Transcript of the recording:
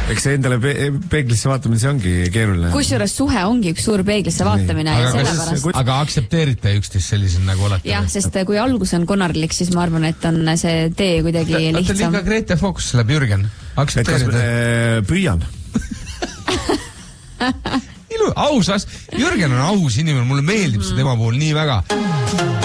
Eks see endale peeglisse vaatamine, see ongi keeruline. Kusjuures suhe ongi üks suur peeglisse vaatamine ja sellepärast. Aga aktsepteerite üksteist sellisel nagu olete? Jah, sest kui algus on konarlik, siis ma arvan, et on see tee kuidagi lihtsam. Liiga Grete Focus läheb Jürgen. Aktsepteerite? Püüan. Ausas. Jürgen on aus inimene, mulle meeldib see tema puhul nii väga.